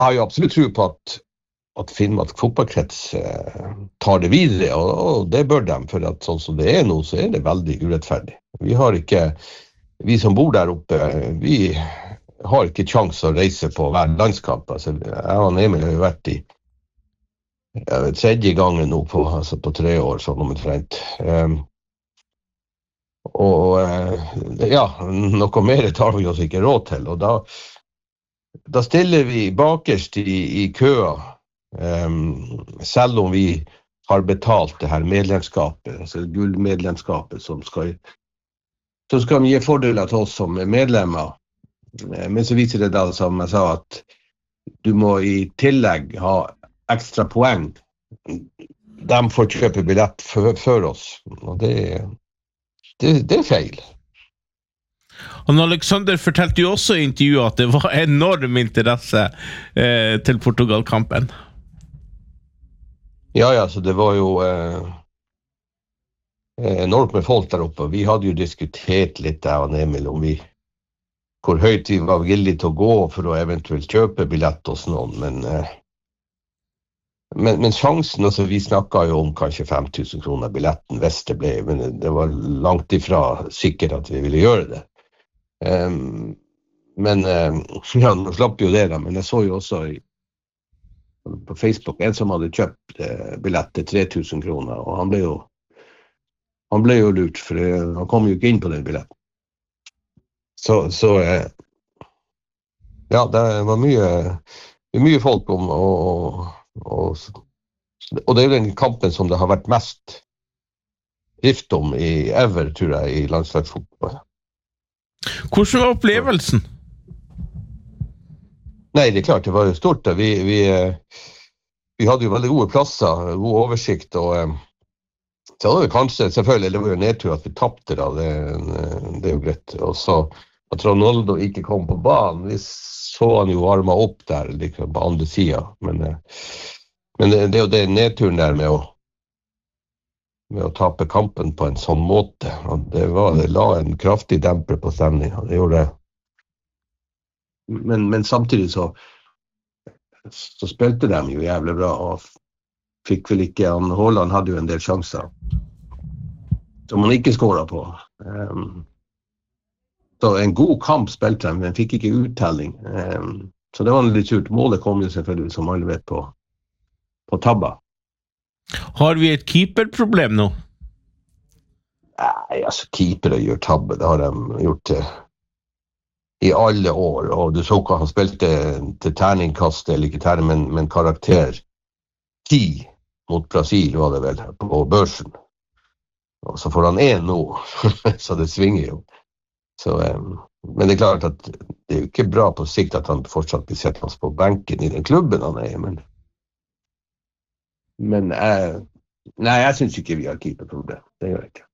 har jo absolutt tro på at Finnmark fotballkrets tar det videre, og det bør de, for at sånn som det nå, så det veldig urettferdig. Vi som bor der oppe, vi har ikke kjangs å reise på hver landskamp. Altså, jeg og Emil har jo vært i tredje gangen nå på 3 år, sånn omtrent. Ja, noe mer tar vi oss ikke råd til, og da stiller vi bakerst i køa, selv om vi har betalt det her medlemskapet, altså gullmedlemskapet som skal gi fordeler til oss som medlemmer. Men så viser det da, som jeg sa, at du må i tillegg ha ekstra poeng. De får kjøpe billett for oss, og det feil. Og Alexander fortalte jo også i intervjuet at det var enorm interesse til Portugal-kampen. Ja, så det var jo enormt med folk der oppe. Vi hadde jo diskutert litt der og Emil om hvor høyt vi var villige til å gå for å eventuelt kjøpe billett hos noen, men sjansen, altså vi snakket jo om kanskje 5 000 kroner billetten hvis det ble, men det var langt ifra sikkert at vi ville gjøre det. Men ja, nå slapp jo det da, men jeg så jo også på Facebook en som hadde kjøpt billett til 3 000 kroner, og han ble jo lurt, for han kom jo ikke inn på den billetten. Så ja, det var mye folk om, og det jo den kampen som det har vært mest drift om i ever, tror jeg, i landslagsfotball. Hvordan var opplevelsen? Nei, det klart, det var jo stort. Vi hadde jo veldig gode plasser, god oversikt, og så var det kanskje, selvfølgelig, det var jo nedtur at vi tappte da, det jo greit. Og så at Ronaldo ikke kom på banen, vi så han jo varmet opp der, liksom på andre siden. Men det jo det nedturen der med å tape kampen på en sånn måte. Og det la en kraftig demper på stemningen, det gjorde det. Men samtidig så spilte de jo jævlig bra, og fikk vel ikke, Haaland hadde jo en del sjanser som han ikke skåret på. Så en god kamp spilte de, men fikk ikke uttelling. Så det var litt surt. Målet kom jo selvfølgelig, som alle vet, på tabba. Har vi et keeperproblem nå? Nei, altså keepere gjør tabbe, det har de gjort i alle år, og du så hva han spilte til terningkast, eller ikke terning, men karakter 10 mot Brasil, var det vel, på børsen. Og så får han 1 nå, så det svinger jo. Så, men det klart at det jo ikke bra på sikt at han fortsatt blir sett på benken i den klubben han i, men nei, jeg synes ikke vi har keeperproblem, det gjør jeg ikke.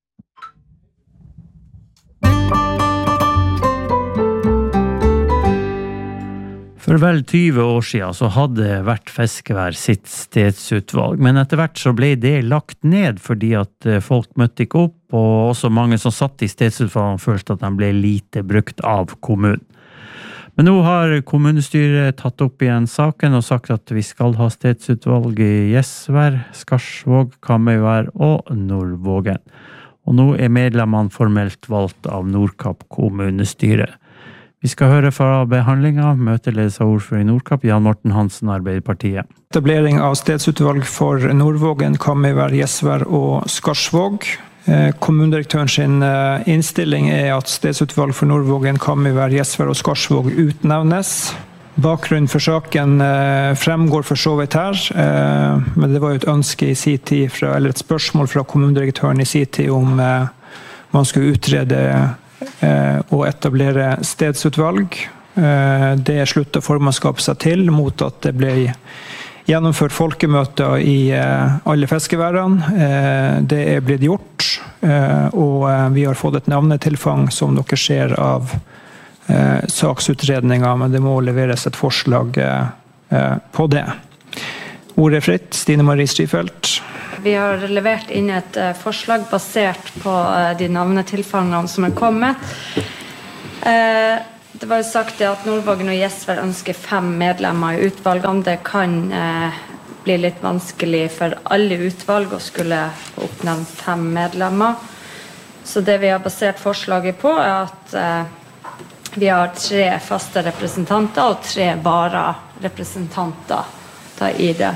For vel 20 år siden så hadde hvert fiskevær sitt stedsutvalg, men etter hvert så ble det lagt ned fordi at folk møtte ikke opp, og også mange som satt i stedsutvalget følte at de ble lite brukt av kommunen. Men nå har kommunestyret tatt opp igjen saken og sagt at vi skal ha stedsutvalg i Gjesvær, Skarsvåg, Kamøyvær og Nordvågen. Og nå medlemmene formelt valgt av Nordkapp kommunestyre. Vi skal høre fra behandlingen, møteledes av ordfører i Nordkapp, Jan Morten Hansen, Arbeiderpartiet. Etablering av stedsutvalg for Nordvågen, Kamøyvær, Gjesvær og Skarsvåg. Kommunedirektøren sin innstilling at stedsutvalg for Nordvågen, Kamøyvær, Gjesvær og Skarsvåg utnevnes. Bakgrunnen for saken fremgår for så vidt her, men det var jo et ønske i sin tid, eller et spørsmål fra kommunedirektøren i sin tid om man skulle utrede og etablere stedsutvalg. Det sluttet formannskapet seg til mot at det ble gjennomført folkemøter i alle fiskeværene. Det blitt gjort, og vi har fått et navnetilfang som dere ser av saksutredninger, men det må leveres et forslag på det. Ordet fritt, Stine Marie Strifeldt. Vi har levert inn et forslag basert på de navnetilfangene som kommet. det var jo sagt at Nordvågen og Gjesvær ønsker 5 medlemmer I utvalgene. Det kan bli litt vanskelig for alle utvalg å skulle oppnevne 5 medlemmer. Så det vi har basert forslaget på at vi har 3 faste representanter og 3 vararepresentanter I det.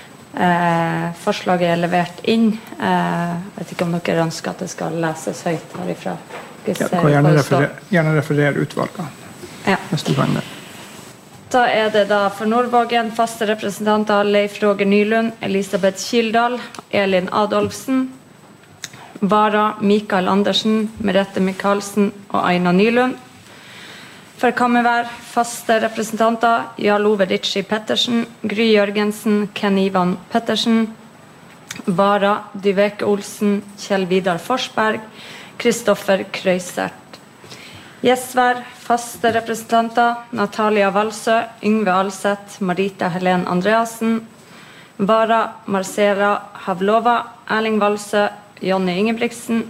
Forslaget levert inn. Jeg vet ikke om dere ønsker at det skal leses høyt herifra. Ja, kan gjerne referere utvalget. Ja. Hvis du kan det. Da det da for Nordvågen faste representanter Leif Roger Nylund, Elisabeth Kildal, Elin Adolfsen, Vara Mikael Andersen, Merete Michaelsen og Aina Nylund. For Kammervær faste representanter Jarl Ove Ritchie Pettersen, Gry Jørgensen, Ken Ivan Pettersen, Vara Dyveke Olsen, Kjell Vidar Forsberg, Kristoffer Krøysert. Gjesvær faste representanter Natalia Valsø, Yngve Alseth, Marita Helen Andreasen, Vara Marcela Havlova, Erling Valsø, Jonny Ingebrigtsen.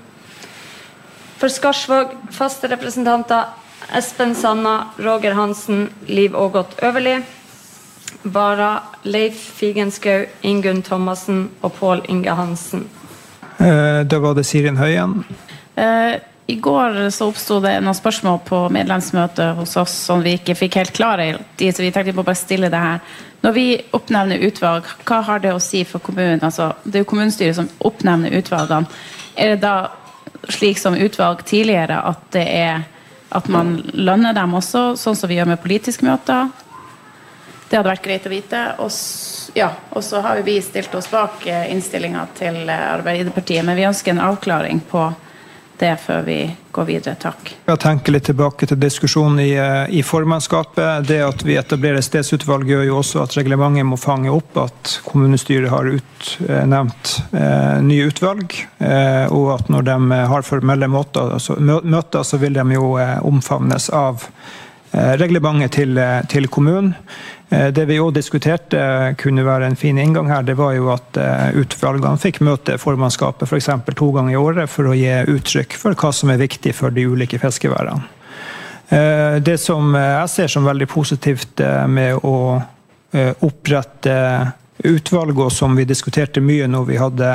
For Skarsvåg faste representanter Espen Sanna, Roger Hansen, Liv Ågot Øverli, Vara Leif Figenskau, Ingunn Thomassen og Pål Inge Hansen. Da var det Sirin Høyen. I går så oppstod det noen spørsmål på medlemsmøtet hos oss som vi ikke fikk helt klare I, så vi tenkte på bare stille det her. Når vi oppnevner utvalg, hva har det å si for kommunen? Altså, det jo kommunstyret som oppnevner utvalgene. Det da slik som utvalg tidligere at det at man lønner dem også, sånn som vi gjør med politiske møter? Det hadde vært greit å vite. Og så har vi stilt oss bak innstillingen til Arbeiderpartiet, men vi ønsker en avklaring på det før vi går videre. Takk. Jeg tenker litt tilbake til diskusjonen I formannskapet. Det at vi etablerer stedsutvalg gjør jo også at reglementet må fange opp at kommunestyret har utnevnt nye utvalg, og at når de har formelle møter, så vil de jo omfavnes av reglementet til kommunen. Det vi også diskuterte kunne være en fin inngang her, det var jo at utvalgene fikk møte formannskapet for eksempel 2 ganger I året for å gi uttrykk for hva som viktig for de ulike fiskeværene. Det som jeg ser som veldig positivt med å opprette utvalg, og som vi diskuterte mye når vi hadde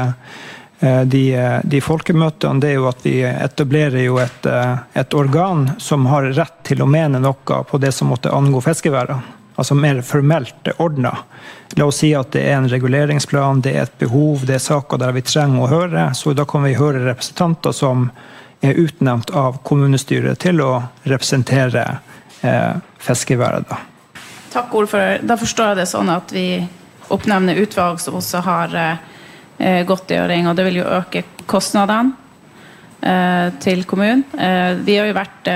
de folkemøtene, det jo at vi etablerer jo et organ som har rett til å mene noe på det som måtte angå fiskeværene. Altså mer formelt ordnet. La oss si at det en reguleringsplan, det et behov, det saker der vi trenger å høre, så da kan vi høre representanter som utnevnt av kommunestyret til å representere fiskeværet. Takk, ordfører. Da forstår jeg det sånn at vi oppnevner utvalg som også har godtgjøring, og det vil jo øke kostnadene til kommunen. Vi har jo vært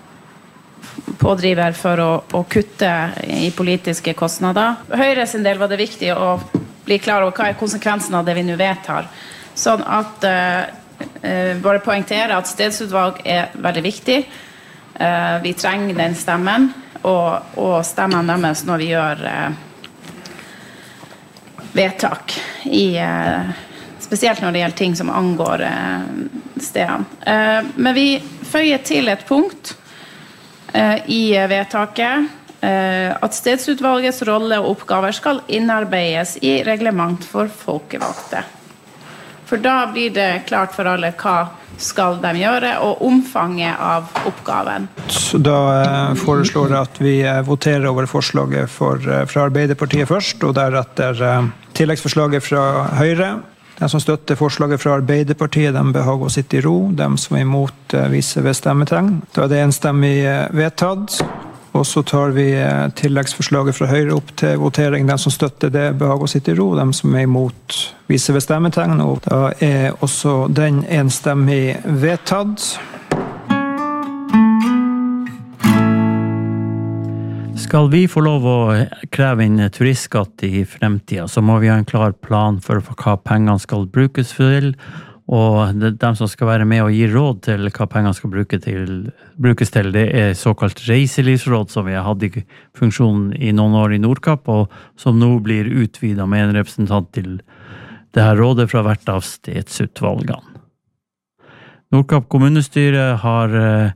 pådriver for å kutte I politiske kostnader. Høyre sin del var det viktig å bli klar over hva konsekvensen av det vi nå vedtar. Sånn at bare poengtere at stedsutvalg veldig viktig. Vi trenger den stemmen, og stemmen deres når vi gjør vedtak spesielt når det gjelder ting som angår stedene. Men vi føyer til et punkt I vedtaket at stedsutvalgets rolle og oppgaver skal innarbeides I reglement for folkevalgte. For da blir det klart for alle hva skal de gjøre, og omfanget av oppgaven. Så da foreslår jeg at vi voterer over forslaget fra Arbeiderpartiet først, og deretter tilleggsforslaget fra Høyre. De som støtter forslaget fra Arbeiderpartiet, de behager å sitte I ro. De som imot viser ved stemmetegn. Da det enstemmig vedtatt. Og så tar vi tilleggsforslaget fra Høyre opp til votering. De som støtter det behager å sitte I ro. De som imot viser ved stemmetegn. Og da også den enstemmig vedtatt. Skal vi få lov å kreve inn turistskatt I fremtiden, så må vi ha en klar plan for hva pengene skal brukes til, og de som skal være med og gi råd til hva pengene skal brukes til, det såkalt reiselivsråd som vi har hatt I funksjonen I noen år I Nordkapp, og som nå blir utvidet med en representant til det her rådet fra hvert av stedsutvalgene. Nordkapp kommunestyre har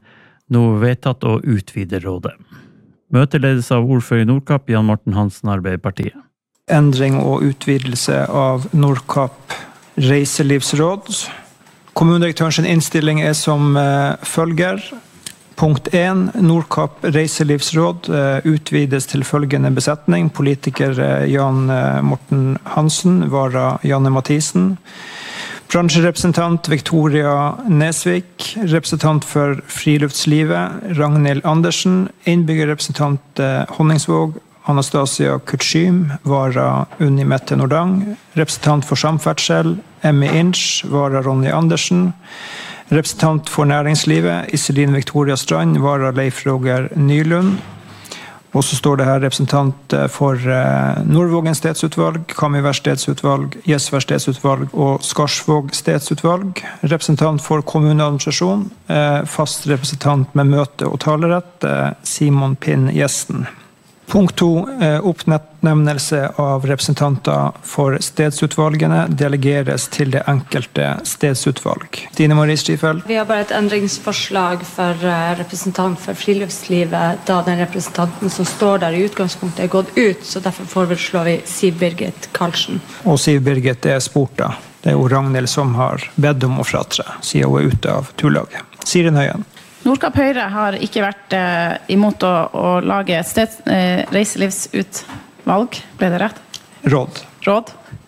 nå vedtatt å utvide rådet. Møteledes av ordfører i Nordkapp, Jan Morten Hansen, Arbeiderpartiet. Endring og utvidelse av Nordkapp reiselivsråd. Kommunedirektørens innstilling som følger. Punkt 1. Nordkapp reiselivsråd utvides til følgende besetning. Politiker Jan Morten Hansen, vara Janne Mathisen. Bransjerepresentant Victoria Nesvik. Representant for friluftslivet Ragnhild Andersen. Innbyggerrepresentant Honningsvåg Anastasia Kutschym, vara Unni Mette Nordang. Representant for samferdsel Emmy Inch, vara Ronny Andersen. Representant for næringslivet Iselin Victoria Strand, vara Leif Roger Nylund. Og så står det her representant for Nordvågen stedsutvalg, Kamivær stedsutvalg, Gjesvær stedsutvalg og Skarsvåg stedsutvalg. Representant for kommuneadministrasjon, fast representant med møte og talerett, Simon Pinn Gjesten. Punkt 2. Oppnevnelse av representanter for stedsutvalgene delegeres til det enkelte stedsutvalg. Stine Marie Strifeld. Vi har bare et endringsforslag for representant for friluftslivet, da den representanten som står der i utgangspunktet gått ut, så derfor foreslår vi Siv Birgit Karlsen. Og Siv Birgit spurt da. Det jo Ragnhild som har bedt om å fratre, siden hun ute av turlaget. Siren Høyen. Nordkapp Høyre har ikke vært imot å lage et reiselivsutvalg, ble det rett? Råd.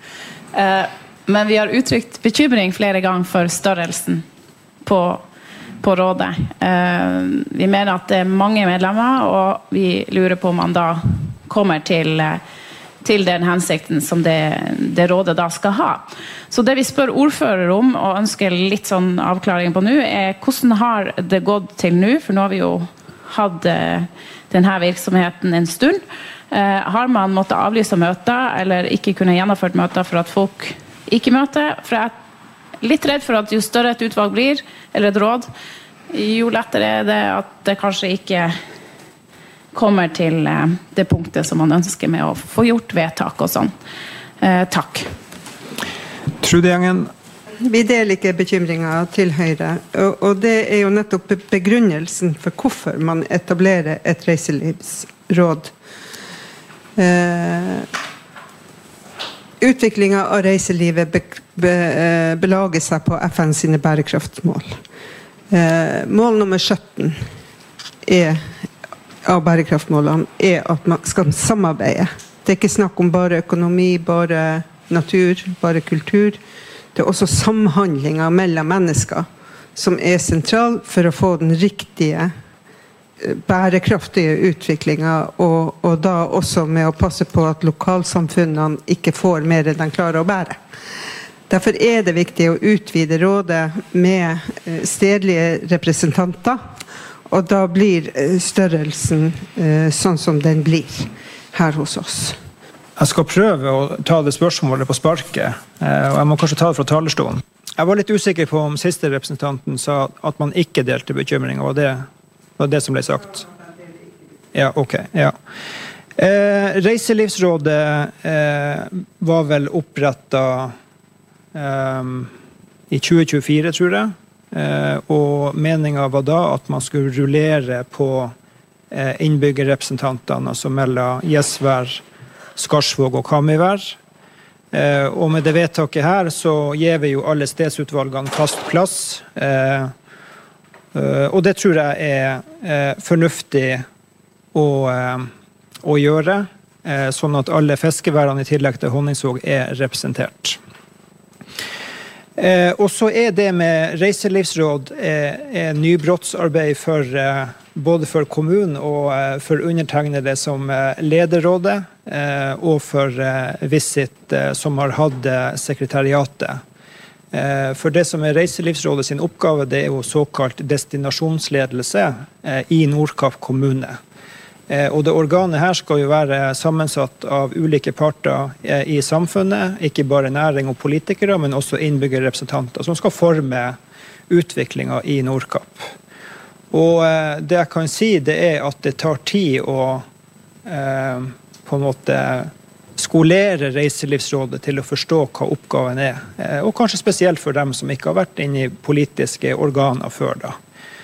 Men vi har uttrykt bekymring flere ganger for størrelsen på rådet. Vi mener at det mange medlemmer, og vi lurer på om man da kommer til den hensikten som det rådet da skal ha. Så det vi spør ordfører om, og ønsker litt sånn avklaring på nå, hvordan har det gått til nå? For nå har vi jo hatt denne virksomheten en stund. Har man måttet avlyse møter, eller ikke kunne gjennomført møter for at folk ikke møter? For jeg er litt redd for at jo større et utvalg blir, eller et råd, jo lettere er det at det kanskje ikke kommer til det punktet som man ønsker med å få gjort vedtak og sånn. Takk. Trude Gjengen. Vi deler ikke bekymringer til Høyre, og det jo nettopp begrunnelsen for hvorfor man etablerer et reiselivsråd. Utviklingen av reiselivet belager seg på FN sine bærekraftmål. Mål nummer 17 av bærekraftmålene at man skal samarbeide. Det ikke snakk om bare økonomi, bare natur, bare kultur. Det også samhandlinger mellom mennesker som sentral for å få den riktige bærekraftige utviklingen, og da også med å passe på at lokalsamfunnene ikke får mer enn de klarer å bære. Derfor det viktig å utvide rådet med stedlige representanter, og da blir størrelsen sånn som den blir her hos oss. Jeg skal prøve å ta det spørsmålet på sparket, og jeg må kanskje ta det fra talerstolen. Jeg var litt usikker på om siste representanten sa at man ikke delte bekymring, og det var det som ble sagt. Ja, ok, ja. Reiselivsrådet var vel opprettet i 2024, tror jeg. Og meningen var da at man skulle rullere på innbyggerrepresentantene, altså mellom Gjesvær, Skarsvåg og Kamivær. Og med det vedtaket her så gir vi jo alle stedsutvalgene fast plass. Og det tror jeg fornuftig å gjøre, sånn at alle fiskeværene i tillegg til Honningsvåg representert. Og så det med reiselivsråd nybrottsarbeid både for kommunen og for undertegnede som lederrådet, og for Visit som har hatt sekretariatet. For det som reiselivsrådet sin oppgave, det jo såkalt destinasjonsledelse i Nordkapp kommune. Og det organet her skal jo være sammensatt av ulike parter i samfunnet, ikke bare næring og politikere, men også innbyggerrepresentanter som skal forme utviklingen i Nordkapp. Og det jeg kan si, det at det tar tid å på en måte skolere reiselivsrådet til å forstå hva oppgaven og kanskje spesielt for dem som ikke har vært inne i politiske organer før da.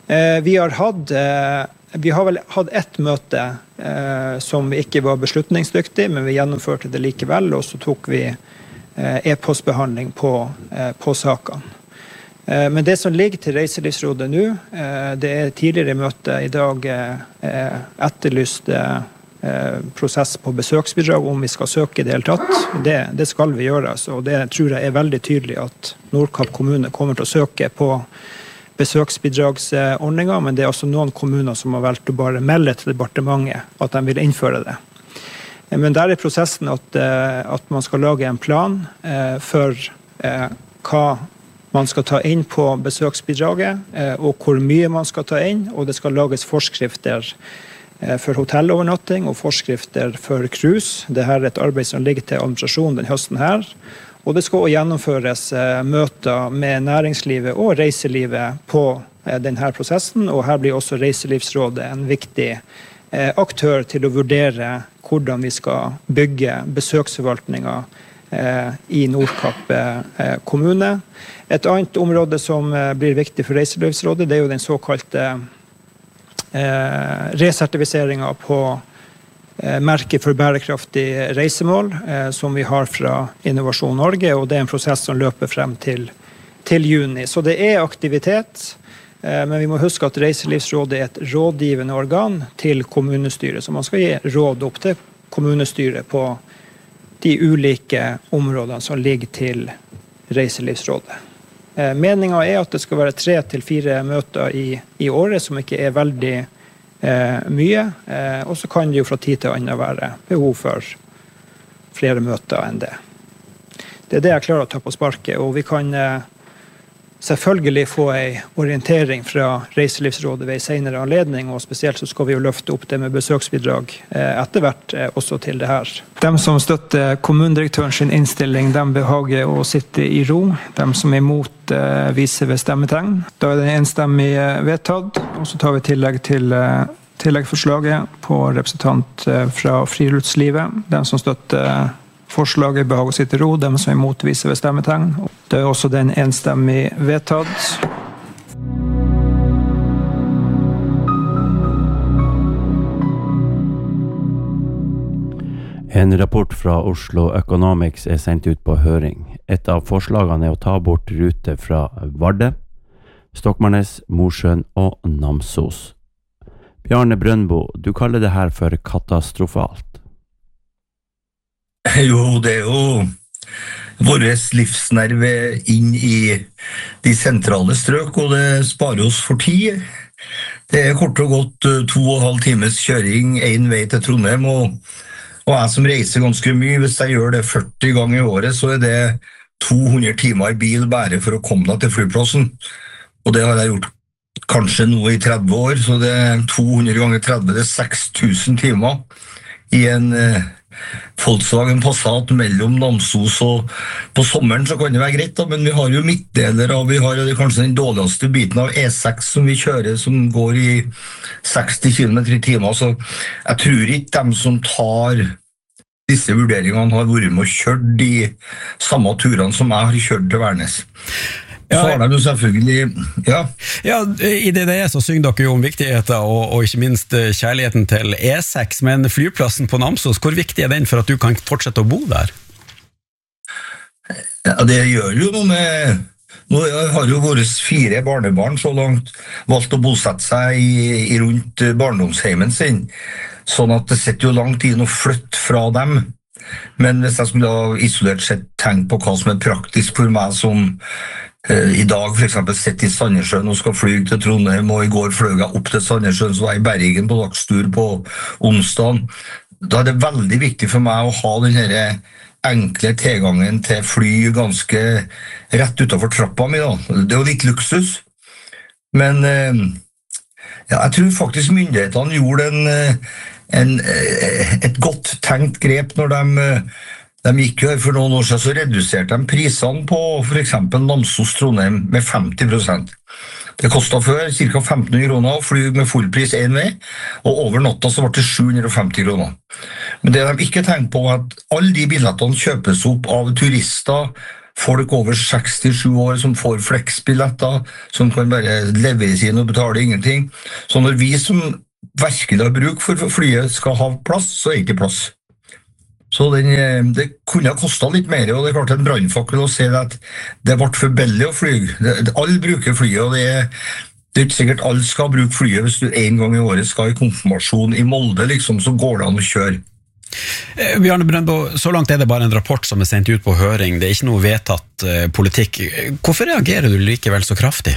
Vi har vel hatt ett møte som ikke var beslutningsdyktig, men vi gjennomførte det likevel, og så tok vi e-postbehandling på sakene. Men det som ligger til Reiselivsrådet nå, det tidligere møte I dag etterlyste prosess på besøksbidrag om vi skal søke I det hele tatt. Det skal vi gjøre, så det tror jeg veldig tydelig at Nordkapp kommune kommer til å søke på besøksbidragsordninger, men det også noen kommuner som har valgt å bare melde til departementet at de vil innføre det. Men der prosessen at man skal lage en plan for hva man skal ta inn på besøksbidraget, og hvor mye man skal ta inn, og det skal lages forskrifter for hotellovernatting og forskrifter for cruise. Dette et arbeid som ligger til administrasjon den høsten her. Og det skal også gjennomføres møter med næringslivet og reiselivet på denne prosessen, og her blir også Reiselivsrådet en viktig aktør til å vurdere hvordan vi skal bygge besøksforvaltningen I Nordkapp kommune. Et annet område som blir viktig for Reiselivsrådet, det jo den såkalte resertifiseringen på merke for bærekraftig reisemål, som vi har fra Innovasjon Norge, og det en prosess som løper frem til juni. Så det aktivitet, men vi må huske at Reiselivsrådet et rådgivende organ til kommunestyret, så man skal gi råd opp til kommunestyret på de ulike områdene som ligger til Reiselivsrådet. Meningen at det skal være 3 til 4 møter I året, som ikke veldig mye, og så kan det jo fra tid til annen være behov for flere møter enn det. Det det jeg klarer å ta på sparket, og vi kan selvfølgelig få en orientering fra Reiselivsrådet ved en senere anledning, og spesielt så skal vi jo løfte opp det med besøksbidrag etter hvert også til det her. De som støtter kommunedirektøren sin innstilling, de behager å sitte I ro. De som imot viser ved stemmetegn. Da det enstemmig vedtatt, og så tar vi tillegg til tilleggsforslaget på representant fra friluftslivet. De som støtter forslaget behager å sitte I ro, de som imot viser ved stemmetegn. Det også den enstemmig vedtatt. En rapport fra Oslo Economics sendt ut på høring. Et av forslagene å ta bort rute fra Varde, Stokmarknes, Mosjøen og Namsos. Bjarne Brøndbo, du kaller det her for katastrofalt. Jo, det jo vår livsnerve inn I de sentrale strøk, og det sparer oss for tid. Det kort og godt 2,5 times kjøring en vei til Trondheim, og jeg som reiser ganske mye, hvis jeg gjør det 40 ganger I året, så det 200 timer I bil bare for å komme deg til flyplassen. Og det har jeg gjort kanskje nå I 30 år, så det 200 ganger 30, det 6,000 timer I en Volkswagen Passat mellom Namsos og på sommeren så kan det være greit da, men vi har jo midtdeler og vi har kanskje den dårligste biten av E6 som vi kjører som går I 60 km/t, så jeg tror ikke de som tar disse vurderingene har vært med og kjørt de samme turene som jeg har kjørt til Værnes. Så har de jo selvfølgelig, ja. Ja, I det så synger dere jo om viktigheten og ikke minst kjærligheten til E6, men flyplassen på Namsos, hvor viktig den for at du kan fortsette å bo der? Ja, det gjør jo noe med... Nå har jo våre 4 barnebarn så langt valgt å bosette seg I rundt barndomsheimen sin, sånn at det setter jo langt inn å flytte fra dem. Men hvis jeg skulle ha isolert sett tenkt på hva som praktisk for meg som I dag for eksempel sitter I Sandnessjøen og skal flyge til Trondheim, og I går fløg jeg opp til Sandnessjøen, så var jeg I Bergen på dagstur på onsdagen. Da det veldig viktig for meg å ha den her enkle tilgangen til fly ganske rett utenfor trappa mi da. Det jo litt luksus. Men ja, jeg tror faktisk myndighetene gjorde et godt tenkt grep når de gikk jo for noen år siden, så reduserte de prisene på for eksempel Namsos Trondheim med 50%. Det kostet før ca. 1500 kroner å fly med fullpris en vei, og over natta så var det 750 kroner. Men det de ikke tenkte på var at alle de billettene kjøpes opp av turister folk over 67 år som får flexbilletter, som kan bare leveres inn og betale ingenting. Så når vi som virkelig har bruk for flyet skal ha plass, så er det ikke plass. Så det kunne ha kostet litt mer, og det er klart en brannfakkel å se at det ble for billig å fly. Alle bruker flyet, og det er ikke sikkert alle skal bruke flyet. Hvis du en gang i året skal i konfirmasjon i Molde, liksom, så går det an å kjøre. Bjarne Brøndbo, så langt er det bare en rapport som er sendt ut på høring. Det er ikke noe vedtatt politikk. Hvorfor reagerer du likevel så kraftig?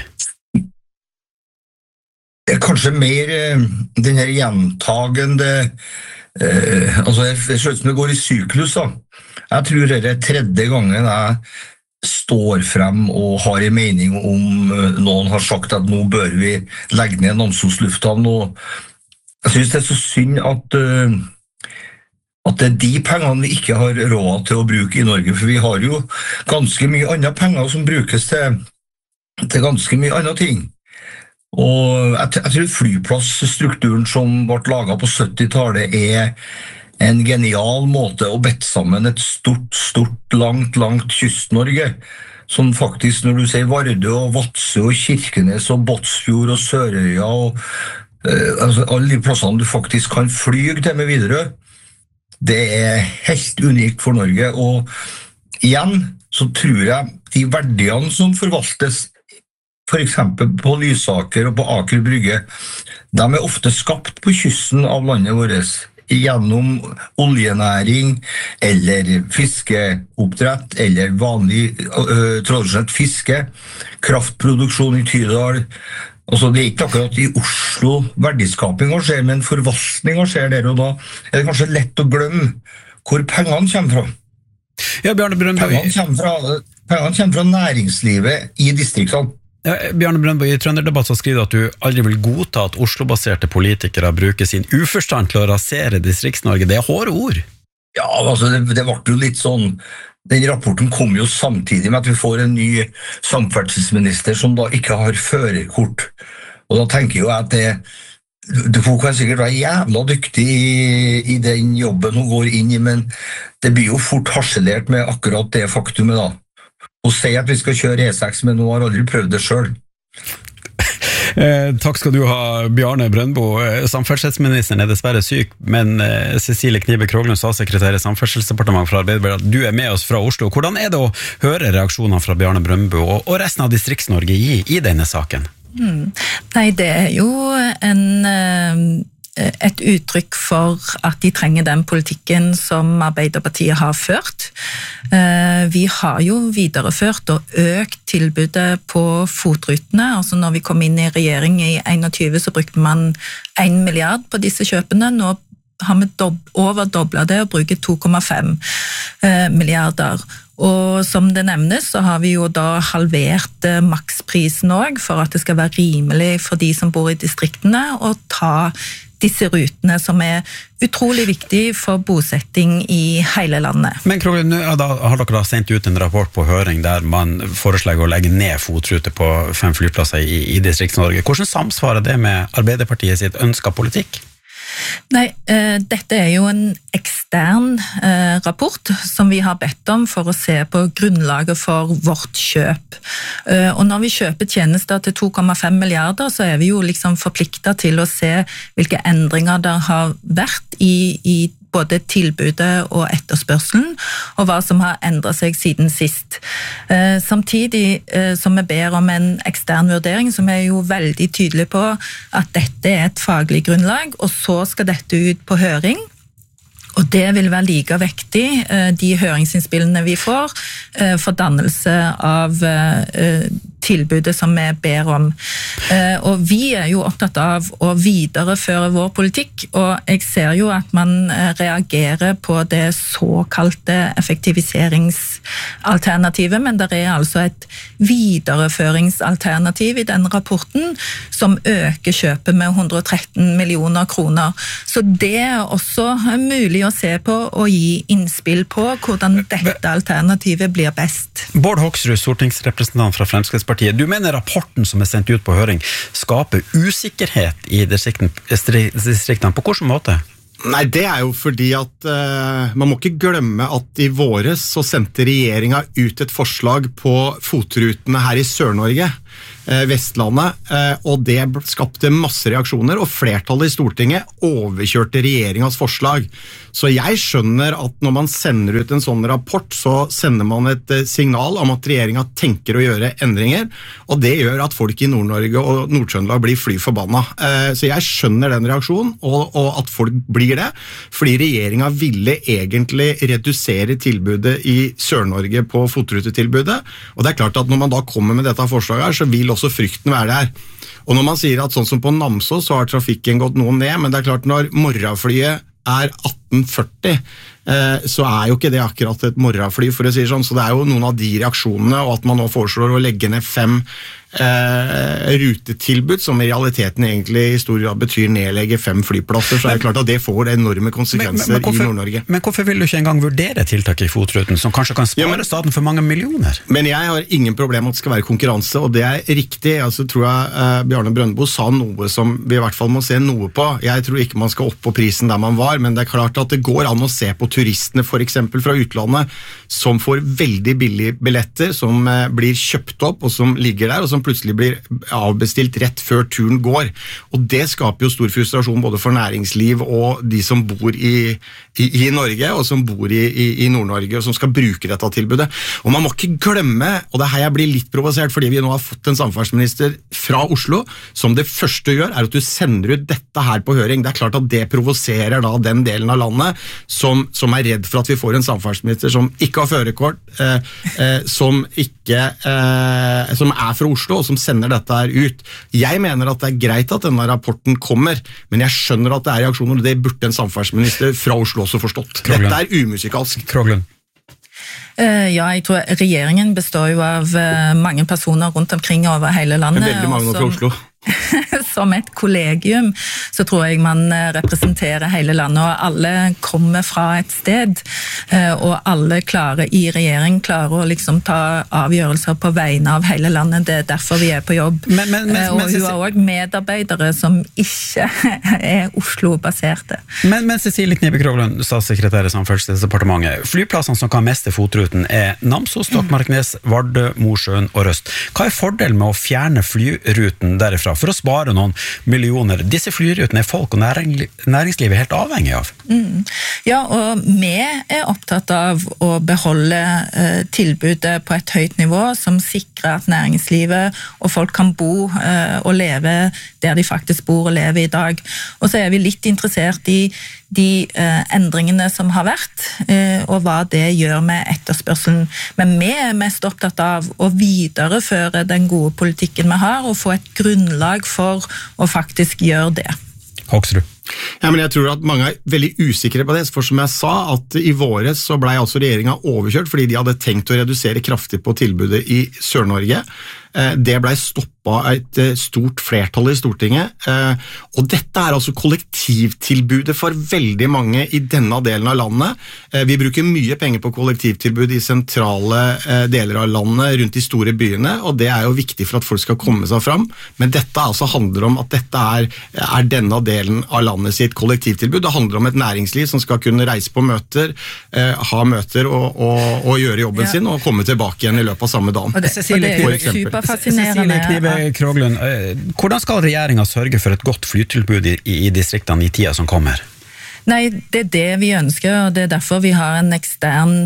Det er kanskje mer den her gjentagende altså det ser ut som det går i syklus da. Jeg tror det er tredje gangen jeg står frem og har en mening om noen har sagt at nå bør vi legge ned Namsos lufthavn, og jeg synes det er så synd at det er de pengene vi ikke har råd til å bruke i Norge, for vi har jo ganske mye andre penger som brukes til ganske mye andre ting. Og jeg tror flyplassstrukturen som ble laget på 70-tallet er en genial måte å bette sammen et stort, langt Kyst-Norge, som faktisk, når du sier Vardø og Vadsø og Kirkenes og Båtsfjord og Sørøya og altså alle de plassene du faktisk kan flyge til med Widerøe, det er helt unikt for Norge, og igjen så tror jeg de verdiene som forvaltes for eksempel på Lysaker og på Aker Brygge, de er ofte skapt på kysten av landet vårt, gjennom oljenæring, eller fiskeoppdrett, eller vanlig tradisjonelt fiske, kraftproduksjon i Tydal. Altså, det er ikke akkurat i Oslo verdiskapinga skjer, men forvaltninga skjer der, og da er det kanskje lett å glemme hvor pengene kommer fra. Ja, Bjarne Brøndbo. Pengene kommer fra næringslivet i distriktene. Ja, Bjarne Brøndbo, i Trønderdebatt så skriver du at du aldri vil godta at Oslo-baserte politikere bruker sin uforstand til å rasere Distrikts-Norge. Det er hårde ord. Ja, altså det ble jo litt sånn, den rapporten kom jo samtidig med at vi får en ny samferdselsminister som da ikke har førerkort. Og da tenker jeg at hun kan sikkert være jævla dyktig i den jobben hun går inn i, men det blir jo fort harselert med akkurat det faktumet da. Hun sier at vi skal kjøre E6, men hun har aldri prøvd det selv. Takk skal du ha, Bjarne Brøndbo. Samferdselsministeren er dessverre syk, men Cecilie Knibe Kroglund, statssekretær i Samferdselsdepartementet fra Arbeiderpartiet, du er med oss fra Oslo. Hvordan er det å høre reaksjoner fra Bjarne Brøndbo og resten av Distrikts-Norge i denne saken? Nei, det er jo et uttrykk for at de trenger den politikken som Arbeiderpartiet har ført. Vi har jo videreført og økt tilbudet på fotrutene. Altså når vi kom inn i regjering i 21, så brukte man 1 milliard på disse kjøpene. Nå har vi overdoblet det og bruker 2,5 milliarder. Og som det nevnes, så har vi jo da halvert maksprisen også, for at det skal være rimelig for de som bor i distriktene å ta disse rutene som er utrolig viktig for bosetting i hele landet. Men Kroglund, da har dere sendt ut en rapport på høring der man foreslår å legge ned fotrute på 5 flyplasser i Distrikts-Norge. Hvordan samsvarer det med Arbeiderpartiet sitt ønsket politikk? Nei, dette er jo en ekstern rapport som vi har bedt om for å se på grunnlaget for vårt kjøp. Og når vi kjøper tjenester til 2,5 milliarder, så er vi jo liksom forpliktet til å se hvilke endringer det har vært i både tilbudet og etterspørselen, og hva som har endret seg siden sist. Samtidig som vi ber om en ekstern vurdering, som er jo veldig tydelig på at dette er et faglig grunnlag, og så skal dette ut på høring. Og det vil være like vektig, de høringsinnspillene vi får, for dannelse av tilbudet som vi ber om. Og vi er jo opptatt av å videreføre vår politikk, og jeg ser jo at man reagerer på det såkalte effektiviseringsalternativet, men det er altså et videreføringsalternativ i den rapporten som øker kjøpet med 113 millioner kroner. Så det er også mulig å se på og gi innspill på hvordan dette alternativet blir best. Bård Hoksrud, stortingsrepresentant fra Fremskrittspartiet. Du mener rapporten som er sendt ut på høring skaper usikkerhet i distriktene. På hvilken måte? Nei, det jo fordi at man må ikke glemme at I våres så sendte regjeringen ut et forslag på fotrutene her I Sør-Norge, Vestlandet, og det skapte masse reaksjoner, og flertallet I Stortinget overkjørte regjeringens forslag. Så jeg skjønner at når man sender ut en sånn rapport, så sender man et signal om at regjeringen tenker å gjøre endringer, og det gjør at folk I Nord-Norge og Nord-Trøndelag blir fly forbanna. Så jeg skjønner den reaksjonen, og at folk blir det, fordi regjeringen ville egentlig redusere tilbudet I Sør-Norge på fotrutetilbudet, og det klart at når man da kommer med dette forslaget her, så vil også frykten være der. Og når man sier at sånn som på Namsos så har trafikken gått noe ned, men det klart når morgenflyet 1840, så jo ikke det akkurat et morgenfly, for å si sånn, så det jo noen av de reaksjonene, og at man nå foreslår å legge ned 5 rutetilbud, som I realiteten egentlig I stor grad betyr nedlegge 5 flyplasser, så det klart at det får enorme konsekvenser I Nord-Norge. Men hvorfor vil du ikke engang vurdere tiltak I fotruten, som kanskje kan spare staten for mange millioner? Men jeg har ingen problem med at det skal være konkurranse, og det riktig. Altså tror jeg Bjarne Brøndbo sa noe som vi I hvert fall må se noe på. Jeg tror ikke man skal opp på prisen der man var, men det klart at det går an å se på turistene for eksempel fra utlandet, som får veldig billige billetter, som blir kjøpt opp, og som ligger der, og som plutselig blir avbestilt rett før turen går. Og det skaper jo stor frustrasjon både for næringsliv og de som bor I Norge, og som bor I Nord-Norge, og som skal bruke dette tilbudet. Og man må ikke glemme, og det her jeg blir litt provosert, fordi vi nå har fått en samferdselsminister fra Oslo, som det første gjør, at du sender ut dette her på høring. Det klart at det provoserer da den delen av landet, som redd for at vi får en samferdselsminister som ikke har førerkort, som fra Oslo, og som sender dette her ut. Jeg mener at det greit at denne rapporten kommer, men jeg skjønner at det reaksjoner, og det burde en samferdselsminister fra Oslo også forstått. Kroglund. Dette umusikalsk. Kroglund. Ja, jeg tror regjeringen består jo av mange personer rundt omkring over hele landet. Veldig mange fra Oslo. Som et kollegium, så tror jeg man representerer hele landet, og alle kommer fra et sted, og alle I regjering klarer å liksom ta avgjørelser på vegne av hele landet. Det derfor vi på jobb. Og hun har også medarbeidere som ikke Oslo-baserte. Men Cecilie Knibe Kroglund, statssekretær I Samferdselsdepartementet, flyplassene som kan meste fotruten Namsos, Stokmarknes, Vardø, Mosjøen og Røst. Hva fordelen med å fjerne flyruten derifra, for å spare noen millioner? Disse flyrutene folk og næringslivet helt avhengig av. Ja, og vi opptatt av å beholde tilbudet på et høyt nivå, som sikrer at næringslivet og folk kan bo og leve der de faktisk bor og lever I dag. Og så vi litt interessert I de endringene som har vært, og hva det gjør med etterspørselen. Men vi mest opptatt av å videreføre den gode politikken vi har, og få et grunnlag for å faktisk gjøre det. Hoksrud. Ja, men jeg tror at mange veldig usikre på det, for som jeg sa, at I våres så ble altså regjeringen overkjørt, fordi de hadde tenkt å redusere kraftig på tilbudet I Sør-Norge. Det ble stoppet et stort flertall I Stortinget, og dette altså kollektivtilbudet for veldig mange I denne delen av landet. Vi bruker mye penger på kollektivtilbud I sentrale deler av landet, rundt de store byene, og det jo viktig for at folk skal komme seg fram, men dette altså handler om at dette denne delen av landet sitt kollektivtilbud. Det handler om et næringsliv som skal kunne reise på møter, ha møter og gjøre jobben sin, og komme tilbake igjen I løpet av samme dagen. Og det jo superfascinerende. Cecilie Knibe Kroglund, hvordan skal regjeringen sørge for et godt flytilbud I distriktene I tida som kommer? Nei, det det vi ønsker, og det derfor vi har en ekstern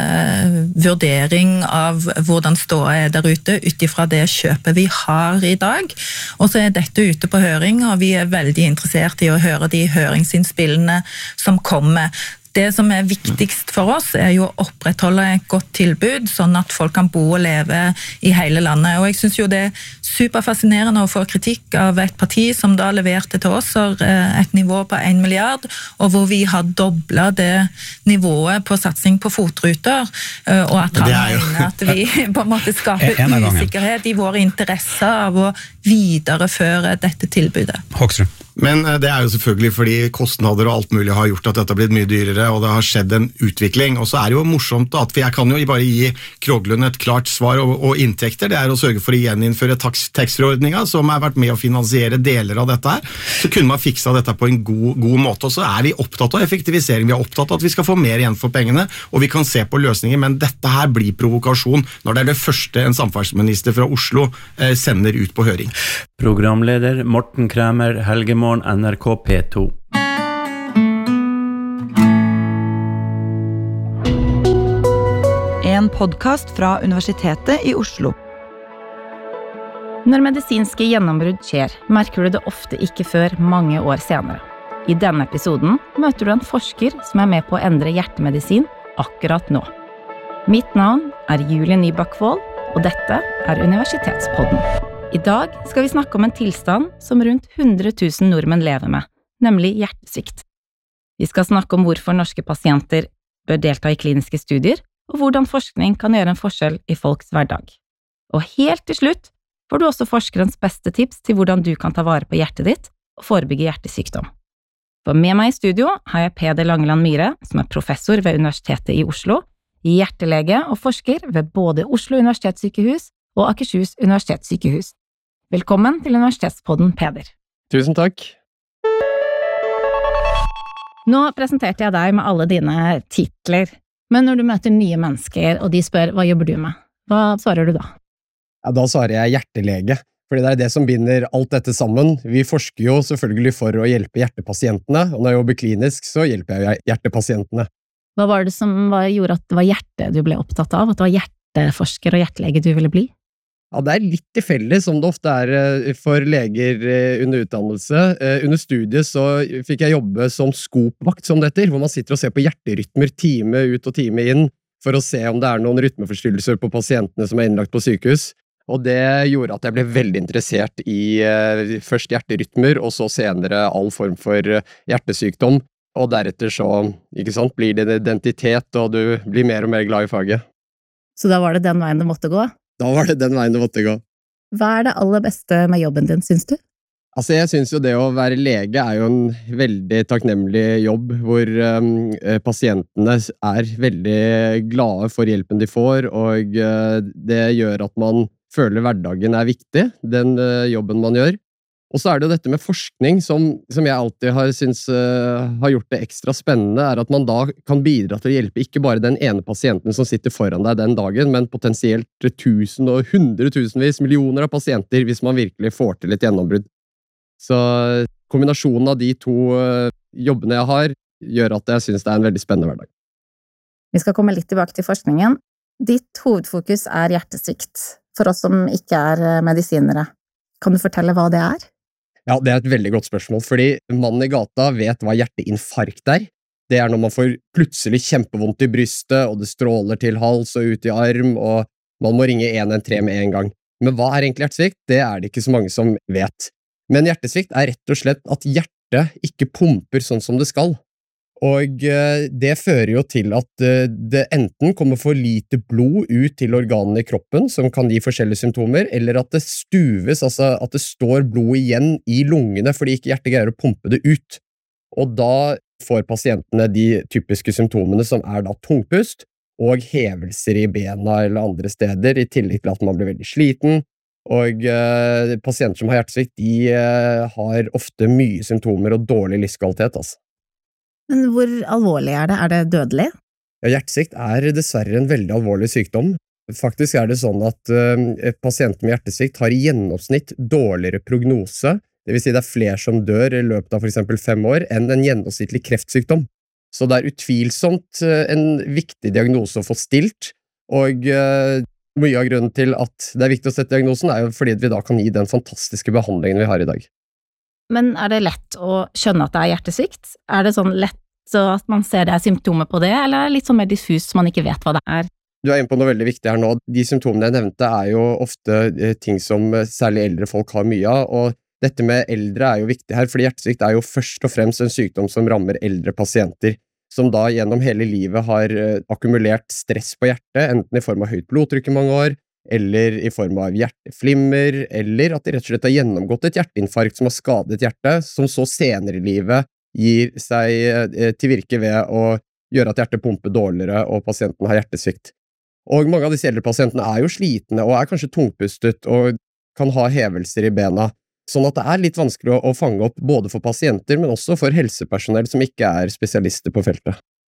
vurdering av hvordan ståa der ute, utifra det kjøpet vi har I dag. Og så dette ute på høring, og vi veldig interessert I å høre de høringsinnspillene som kommer. Det som viktigst for oss jo å opprettholde et godt tilbud, sånn at folk kan bo og leve I hele landet. Og jeg synes jo det superfascinerende å få kritikk av et parti som da leverte til oss et nivå på 1 milliard, og hvor vi har doblet det nivået på satsing på fotruter, og at han mener at vi på en måte skaper usikkerhet I våre interesser av å videreføre dette tilbudet. Hoksrud. Men det jo selvfølgelig fordi kostnader og alt mulig har gjort at dette har blitt mye dyrere, og det har skjedd en utvikling. Og så det jo morsomt da, at jeg kan jo bare gi Kroglund et klart svar og inntekter. Det å sørge for å gjeninnføre taxfree-ordningen, som har vært med å finansiere deler av dette her. Så kunne man fiksa dette på en god måte. Og så vi opptatt av effektivisering. Vi opptatt av at vi skal få mer igjen for pengene, og vi kan se på løsninger. Men dette her blir provokasjon når det det første en samferdselsminister fra Oslo sender ut på høring. Programleder Morten Kræmer, Helgemorgen, NRK P2. En podcast fra Universitetet i Oslo. Når medisinske gjennombrudd skjer, merker du det ofte ikke før mange år senere. I denne episoden møter du en forsker som med på å endre hjertemedisin akkurat nå. Mitt navn Julie Nybakvold, og dette Universitetspodden. I dag skal vi snakke om en tilstand som rundt 100 000 nordmenn lever med, nemlig hjertesvikt. Vi skal snakke om hvorfor norske pasienter bør delta i kliniske studier, og hvordan forskning kan gjøre en forskjell i folks hverdag. Og helt til slutt får du også forskerens beste tips til hvordan du kan ta vare på hjertet ditt og forebygge hjertesykdom. For med meg i studio har jeg Peder Langeland Myhre, som professor ved Universitetet i Oslo, hjertelege og forsker ved både Oslo Universitetssykehus og Akershus Universitetssykehus. Velkommen til Universitetspodden, Peder. Tusen takk. Nå presenterte jeg deg med alle dine titler, men når du møter nye mennesker, og de spør, hva jobber du med? Hva svarer du da? Ja, da svarer jeg hjertelege, fordi det det som binder alt dette sammen. Vi forsker jo selvfølgelig for å hjelpe hjertepasientene, og når jeg jobber klinisk, så hjelper jeg hjertepasientene. Hva var det som gjorde at det var hjertet du ble opptatt av, at det var hjerteforsker og hjertelege du ville bli? Ja, det litt tilfeldig, som det ofte for leger under utdannelse. Under studiet så fikk jeg jobbe som skopvakt, som det heter, hvor man sitter og ser på hjerterytmer time ut og time inn, for å se om det noen rytmeforstyrrelser på pasientene som innlagt på sykehus. Og det gjorde at jeg ble veldig interessert i først hjerterytmer, og så senere all form for hjertesykdom. Og deretter så, ikke sant, blir det en identitet, og du blir mer og mer glad i faget. Så da var det den veien det måtte gå? Da var det den veien det måtte gå. Hva det aller beste med jobben din, synes du? Altså, jeg synes jo det å være lege jo en veldig takknemlig jobb, hvor pasientene veldig glade for hjelpen de får, og det gjør at man føler hverdagen viktig, den jobben man gjør. Og så det jo dette med forskning, som jeg alltid har synes har gjort det ekstra spennende, at man da kan bidra til å hjelpe ikke bare den ene pasienten som sitter foran deg den dagen, men potensielt 1000 og 100 000-vis millioner av pasienter hvis man virkelig får til et gjennombrudd. Så kombinasjonen av de to jobbene jeg har, gjør at jeg synes det en veldig spennende hverdag. Vi skal komme litt tilbake til forskningen. Ditt hovedfokus hjertesvikt, for oss som ikke medisinere. Kan du fortelle hva det Ja, det et veldig godt spørsmål, fordi mannen i gata vet hva hjerteinfarkt Det når man får plutselig kjempevondt i brystet, og det stråler til hals og ut i arm, og man må ringe 113 med en gang. Men hva egentlig hjertesvikt? Det det ikke så mange som vet. Men hjertesvikt rett og slett at hjertet ikke pumper sånn som det skal. Og det fører jo til at det enten kommer for lite blod ut til organene i kroppen, som kan gi forskjellige symptomer, eller at det stuves, altså at det står blod igjen i lungene, fordi ikke hjertet greier å pumpe det ut. Og da får pasientene de typiske symptomene som da tungpust, og hevelser i bena eller andre steder, i tillegg til at man blir veldig sliten. Og pasienter som har hjertesvikt, de har ofte mye symptomer og dårlig livskvalitet, altså. Men hvor alvorlig det? Det dødelig? Ja, hjertesvikt dessverre en veldig alvorlig sykdom. Faktisk det sånn at pasienter med hjertesvikt har i gjennomsnitt dårligere prognose, det vil si det flere som dør i løpet av for eksempel 5 år, enn en gjennomsnittlig kreftsykdom. Så det utvilsomt en viktig diagnose å få stilt, og mye av grunnen til at det viktig å sette diagnosen jo fordi vi da kan gi den fantastiske behandlingen vi har i dag. Men det lett å skjønne at det hjertesvikt? Det sånn lett så at man ser det symptomer på det, eller litt sånn mer diffus så man ikke vet hva det Du inne på noe veldig viktig her nå. De symptomene jeg nevnte jo ofte ting som særlig eldre folk har mye av, og dette med eldre jo viktig her, fordi hjertesvikt jo først og fremst en sykdom som rammer eldre pasienter, som da gjennom hele livet har akkumulert stress på hjertet, enten i form av høyt blodtrykk i mange år, eller i form av hjerteflimmer, eller at de rett og slett har gjennomgått et hjerteinfarkt som har skadet hjertet, som så senere i livet gir seg til virke ved å gjøre at hjertet pumper dårligere og pasienten har hjertesvikt. Og mange av disse eldre pasientene er jo slitne og er kanskje tungpustet og kan ha hevelser i bena, sånn at det er litt vanskelig å fange opp både for pasienter, men også for helsepersonell som ikke er spesialister på feltet.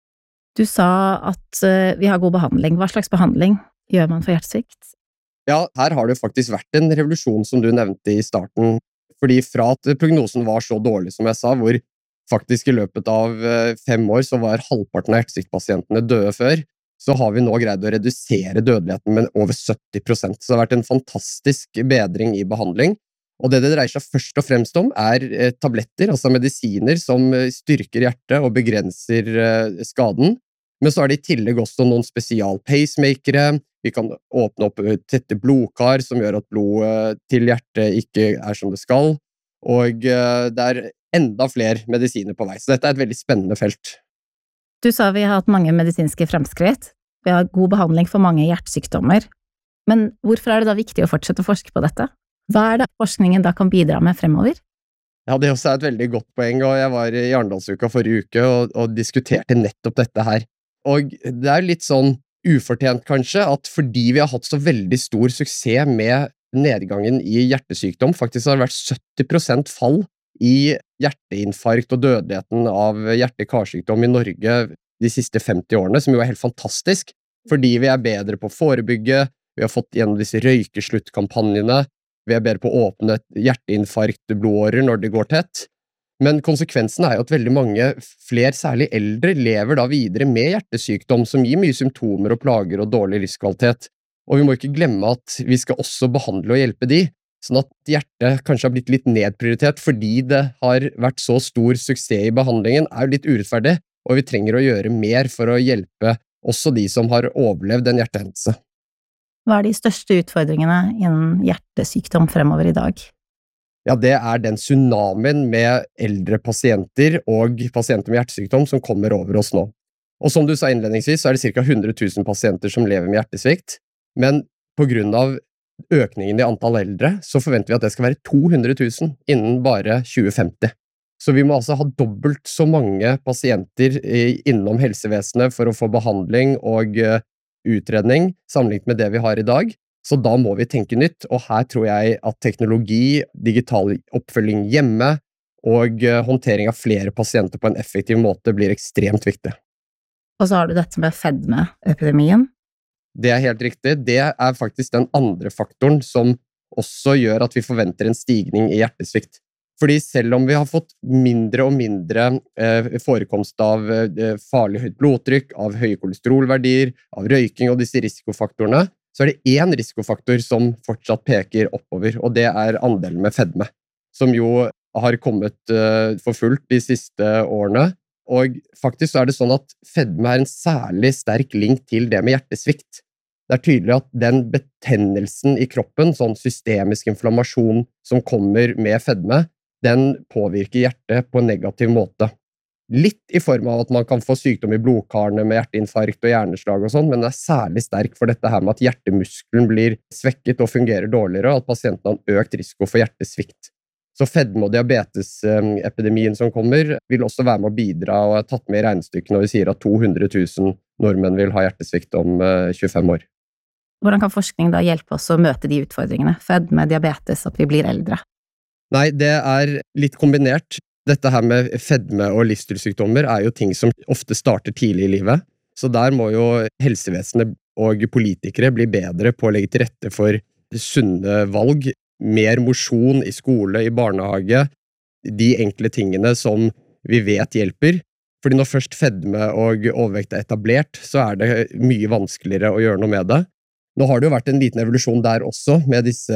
Du sa at vi har god behandling. Hva slags behandling gjør man for hjertesvikt? Ja, her har det faktisk vært en revolusjon som du nevnte i starten, fordi fra at prognosen var så dårlig som jeg sa, hvor faktisk i løpet av 5 år så var halvparten av hjertesviktpasientene døde før, så har vi nå greid å redusere dødeligheten med over 70%. Så det har vært en fantastisk bedring i behandling, og det dreier seg først og fremst om tabletter, altså medisiner som styrker hjertet og begrenser skaden, men så er det i tillegg også noen spesial pacemakere. Vi kan åpne opp tette blodkar som gjør at blodet til hjertet ikke er som det skal, og det er enda flere medisiner på vei. Så dette er et veldig spennende felt. Du sa vi har hatt mange medisinske fremskritt. Vi har god behandling for mange hjertesykdommer. Men hvorfor er det da viktig å fortsette å forske på dette? Hva er det forskningen da kan bidra med fremover? Ja, det også er et veldig godt poeng, og jeg var i Arendalsuka forrige uke og diskuterte nettopp dette her. Og det er litt sånn ufortjent kanskje, at fordi vi har hatt så veldig stor suksess med nedgangen i hjertesykdom, faktisk har det vært 70% fall i hjerteinfarkt og dødeligheten av hjerte-karsykdom i Norge de siste 50 årene, som jo er helt fantastisk, fordi vi er bedre på å forebygge, vi har fått gjennom disse røykesluttkampanjene, vi er bedre på å åpne hjerteinfarktblodårer når det går tett, men konsekvensen er jo at veldig mange flere, særlig eldre, lever da videre med hjertesykdom som gir mye symptomer og plager og dårlig livskvalitet. Og vi må ikke glemme at vi skal også behandle og hjelpe de, sånn at hjertet kanskje har blitt litt nedprioritert fordi det har vært så stor suksess i behandlingen, er jo litt urettferdig, og vi trenger å gjøre mer for å hjelpe også de som har overlevd en hjertehendelse. Hva er de største utfordringene innen hjertesykdom fremover i dag? Ja, det er den tsunamien med eldre pasienter og pasienter med hjertesykdom som kommer over oss nå. Og som du sa innledningsvis, så er det ca. 100 000 pasienter som lever med hjertesvikt, men på grunn av økningen i antall eldre, så forventer vi at det skal være 200 000 innen bare 2050. Så vi må altså ha dobbelt så mange pasienter innom helsevesenet for å få behandling og utredning sammenlignet med det vi har i dag. Så da må vi tenke nytt, og her tror jeg at teknologi, digital oppfølging hjemme og håndtering av flere pasienter på en effektiv måte blir ekstremt viktig. Og så har du dette med fedmeepidemien. Det er helt riktig. Det er faktisk den andre faktoren som også gjør at vi forventer en stigning i hjertesvikt. Fordi selv om vi har fått mindre og mindre forekomst av farlig høyt blodtrykk, av høye kolesterolverdier, av røyking og disse risikofaktorene, så er det en risikofaktor som fortsatt peker oppover, og det er andelen med fedme, som jo har kommet for fullt de siste årene. Og faktisk så er det sånn at fedme er en særlig sterk link til det med hjertesvikt. Det er tydelig at den betennelsen i kroppen, sånn systemisk inflammasjon som kommer med fedme, den påvirker hjertet på en negativ måte. Litt i form av at man kan få sykdom i blodkarene med hjerteinfarkt og hjerneslag og sånn, men det er særlig sterk for dette her med at hjertemuskelen blir svekket og fungerer dårligere, og at pasienten har økt risiko for hjertesvikt. Så fedme- og diabetesepidemien som kommer vil også være med å bidra og er tatt med i regnestykket når vi sier at 200 000 nordmenn vil ha hjertesvikt om 25 år. Hvordan kan forskning da hjelpe oss å møte de utfordringene? Fedme, diabetes, at vi blir eldre? Nei, det er litt kombinert. Dette her med fedme og livsstilssykdommer er jo ting som ofte starter tidlig i livet, så der må jo helsevesenet og politikere bli bedre på å legge til rette for sunne valg, mer mosjon i skole, i barnehage, de enkle tingene som vi vet hjelper, fordi når først fedme og overvekt er etablert, så er det mye vanskeligere å gjøre noe med det. Nå har det jo vært en liten evolusjon der også, med disse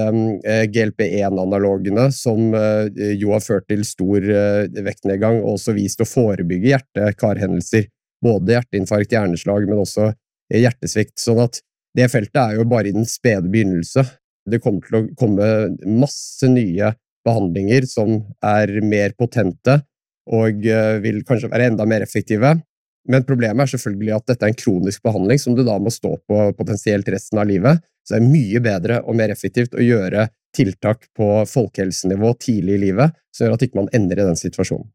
GLP-1-analogene, som jo har ført til stor vektnedgang, og også vist å forebygge hjerte-karhendelser, både hjerteinfarkt, hjerneslag, men også hjertesvikt. Sånn at det feltet er jo bare i den spede begynnelse. Det kommer til å komme masse nye behandlinger som er mer potente, og vil kanskje være enda mer effektive. Men problemet er selvfølgelig at dette er en kronisk behandling som du da må stå på potensielt resten av livet, Så det mye bedre og mer effektivt å gjøre tiltak på folkehelsenivå tidlig I livet, som gjør at ikke man ender I den situasjonen.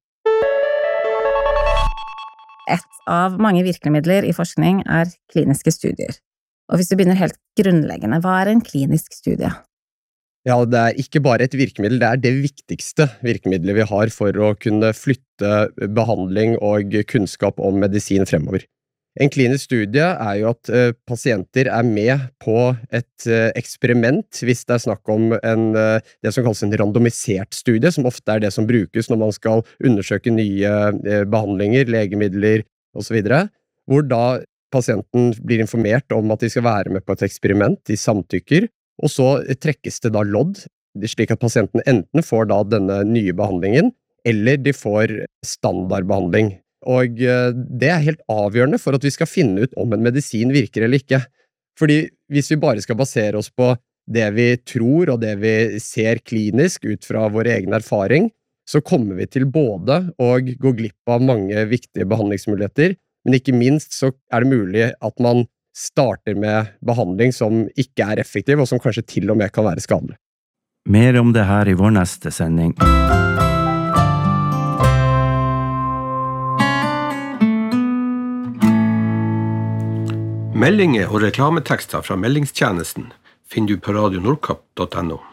Et av mange virkemidler I forskning kliniske studier. Og hvis du begynner helt grunnleggende, hva en klinisk studie? Ja, det ikke bare et virkemiddel, det det viktigste virkemiddelet vi har for å kunne flytte behandling og kunnskap om medisin fremover. En klinisk studie jo at pasienter med på et eksperiment hvis det snakk om det som kalles en randomisert studie, som ofte det som brukes når man skal undersøke nye behandlinger, legemidler og så videre, hvor da pasienten blir informert om at de skal være med på et eksperiment, de samtykker, og så trekkes det da lodd, slik at pasienten enten får da denne nye behandlingen, eller de får standardbehandling. Og det helt avgjørende for at vi skal finne ut om en medisin virker eller ikke. Fordi hvis vi bare skal basere oss på det vi tror og det vi ser klinisk ut fra vår egen erfaring, så kommer vi til både å gå glipp av mange viktige behandlingsmuligheter, men ikke minst så det mulig at man starter med behandling som ikke effektiv, og som kanskje til og med kan være skadelig. Mer om det her I vår neste sending. Meldinger og reklametekster fra meldingstjenesten finner du på radionordkapp.no.